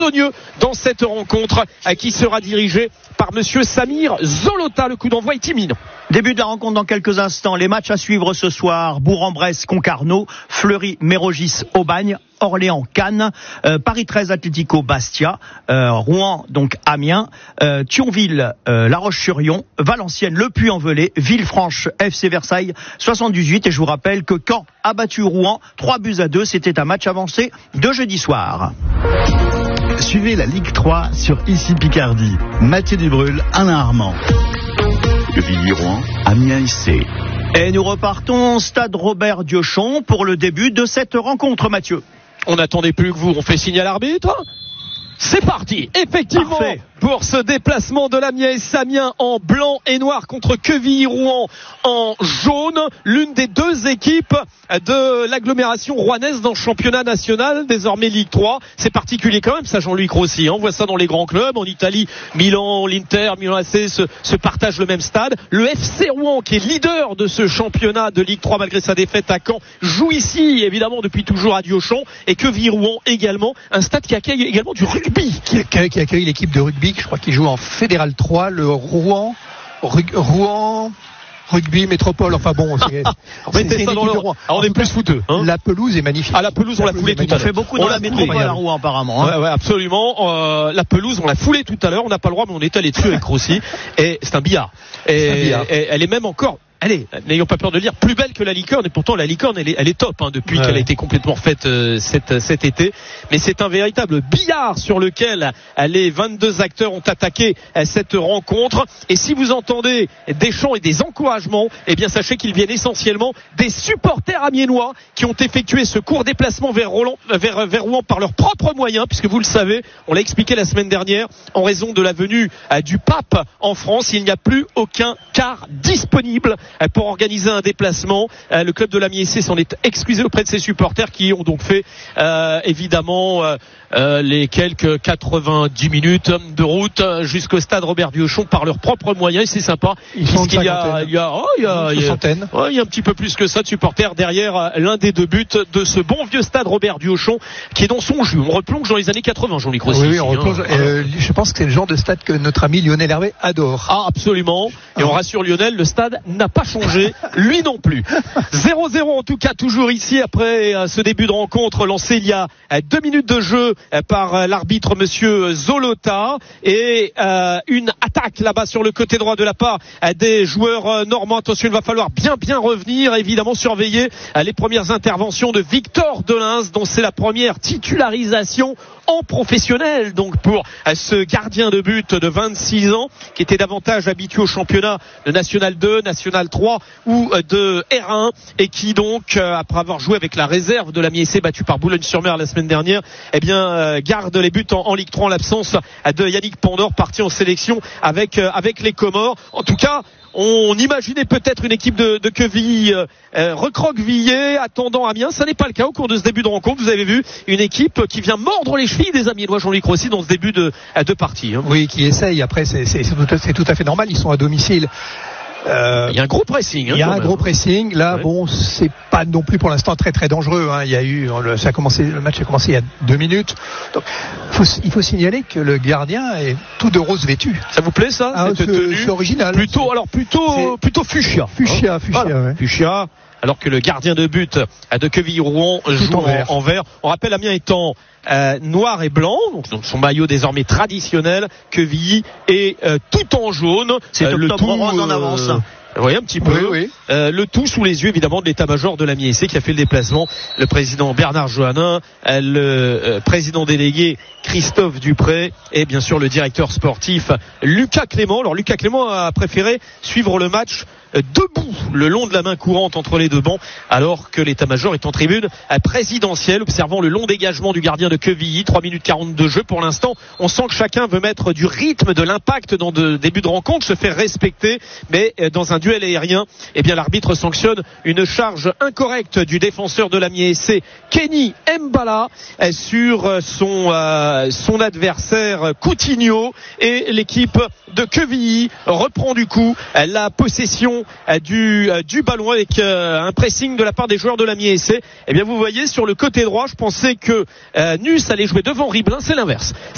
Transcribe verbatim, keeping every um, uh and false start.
dans cette rencontre qui sera dirigée par monsieur Samir Zolota. Le coup d'envoi est imminent. Début de la rencontre dans quelques instants. Les matchs à suivre ce soir: Bourg-en-Bresse, Concarneau, Fleury, Mérogis, Aubagne, Orléans, Cannes, euh, Paris treize, Atlético, Bastia, euh, Rouen, donc Amiens, euh, Thionville, euh, La Roche-sur-Yon, Valenciennes, Le Puy-en-Velay, Villefranche, F C Versailles, soixante-dix-huit. Et je vous rappelle que Caen a battu Rouen trois buts à deux. C'était un match avancé de jeudi soir. Suivez la Ligue trois sur Ici Picardie. Mathieu Dubrul, Alain Armand. Quevilly-Rouen, Amiens S C. Et nous repartons stade Robert Diochon pour le début de cette rencontre, Mathieu. On n'attendait plus que vous, on fait signe à l'arbitre. C'est parti, effectivement. Parfait. Pour ce déplacement de l'Amiens Amiens en blanc et noir contre Quevilly-Rouen en jaune, l'une des deux équipes de l'agglomération rouennaise dans le championnat national, désormais Ligue trois. C'est particulier quand même, ça, Jean-Louis Crossi. On voit ça dans les grands clubs. En Italie, Milan, l'Inter, Milan A C se, se partagent le même stade. Le F C Rouen, qui est leader de ce championnat de Ligue trois malgré sa défaite à Caen, joue ici, évidemment, depuis toujours à Diochon. Et Quevilly-Rouen également, un stade qui accueille également du rugby. Qui accueille, qui accueille l'équipe de rugby, je crois qu'il joue en Fédéral trois, le Rouen, Rug, Rouen, Rugby Métropole, enfin bon, c'est, c'est, c'est ça dans le... ah, on est plus fouteux. Hein, la pelouse est magnifique. Ah, la pelouse, on l'a foulée tout à l'heure. On fait beaucoup dans la métropole à Rouen, apparemment. Hein. Ouais, ouais, absolument. Euh, la pelouse, on l'a foulée tout à l'heure. On n'a pas le droit, mais on est allé dessus avec Rossi. Et c'est un billard. Et, c'est un billard. Et elle est même encore... Allez, n'ayons pas peur de le dire, plus belle que la licorne, et pourtant la licorne elle est, elle est top hein, depuis ouais. qu'elle a été complètement faite euh, cet, cet été, mais c'est un véritable billard sur lequel euh, les vingt-deux acteurs ont attaqué euh, cette rencontre. Et si vous entendez des chants et des encouragements, eh bien sachez qu'ils viennent essentiellement des supporters amiénois qui ont effectué ce court déplacement vers, Roland, vers, vers Rouen par leurs propres moyens, puisque vous le savez, on l'a expliqué la semaine dernière, en raison de la venue euh, du pape en France, il n'y a plus aucun car disponible pour organiser un déplacement. Euh, le club de l'Amiens S C s'en est excusé auprès de ses supporters qui ont donc fait euh, évidemment euh, euh, les quelques quatre-vingt-dix minutes de route jusqu'au stade Robert Diochon par leurs propres moyens. Et c'est sympa. Ils sont il y a, il y a, oh, il y a, il y a, oh, il y a un petit peu plus que ça de supporters derrière l'un des deux buts de ce bon vieux stade Robert Diochon qui est dans son jus. On replonge dans les années quatre-vingts, Jean-Luc Crossi. Oui, oui, on replonge. Hein. Euh, je pense que c'est le genre de stade que notre ami Lionel Hervé adore. Ah, absolument. Et ah. on rassure Lionel, le stade n'a pas changé, lui non plus. zéro zéro en tout cas toujours ici après euh, ce début de rencontre lancé il y a euh, deux minutes de jeu euh, par euh, l'arbitre monsieur Zolota et euh, une attaque là-bas sur le côté droit de la part euh, des joueurs euh, normands. Attention, il va falloir bien bien revenir, évidemment surveiller euh, les premières interventions de Victor Delins dont c'est la première titularisation en professionnel donc pour euh, ce gardien de but de vingt-six ans qui était davantage habitué au championnat de National deux, National trois ou de R un et qui donc euh, après avoir joué avec la réserve de l'Amiens S C battu par Boulogne-sur-Mer la semaine dernière eh bien euh, garde les buts en, en Ligue trois en l'absence de Yannick Pandore parti en sélection avec euh, avec les Comores. En tout cas on imaginait peut-être une équipe de, de Quevilly euh, euh, recroquevillée attendant Amiens. Ça n'est pas le cas au cours de ce début de rencontre. Vous avez vu une équipe qui vient mordre les chevilles des Amiénois, Jean-Luc Crossi, dans ce début de, de partie. Hein. Oui, qui essaye. Après, c'est, c'est, c'est, tout, c'est tout à fait normal. Ils sont à domicile. Euh, il y a un gros pressing. Hein, il y a un même. gros pressing. Là, ouais. bon, c'est pas non plus pour l'instant très très dangereux. Hein. Il y a eu, ça a commencé, le match a commencé il y a deux minutes. Donc, faut, il faut signaler que le gardien est tout de rose vêtu. Ça vous plaît ça ah, cette c'est, tenue c'est original. Plutôt, c'est... alors plutôt, c'est... plutôt fuchsia. Fuchsia, fuchsia, voilà. ouais. Fuchsia. Alors que le gardien de but de Quevilly-Rouen joue en vert. En, en vert. On rappelle Amiens étant euh, noir et blanc, donc son maillot désormais traditionnel. Quevilly est euh, tout en jaune. C'est euh, le tout rose en avance. Euh, Oui, un petit peu. Oui, oui. Euh, le tout sous les yeux évidemment de l'état-major de l'Amiens S C qui a fait le déplacement. Le président Bernard Johannin, euh, le euh, président délégué Christophe Dupré et bien sûr le directeur sportif Lucas Clément. Alors Lucas Clément a préféré suivre le match euh, debout, le long de la main courante entre les deux bancs, alors que l'état-major est en tribune euh, présidentielle, observant le long dégagement du gardien de Quevilly. trois minutes quarante de jeu pour l'instant. On sent que chacun veut mettre du rythme, de l'impact dans de début de rencontre, se faire respecter, mais euh, dans un duel aérien, eh bien l'arbitre sanctionne une charge incorrecte du défenseur de l'Amiens S C, Kenny Mbala, sur son euh, son adversaire Coutinho, et l'équipe de Quevilly reprend du coup la possession du du ballon avec un pressing de la part des joueurs de l'Amiens S C. Eh bien vous voyez sur le côté droit, je pensais que euh, Nuss allait jouer devant Riblin, c'est l'inverse.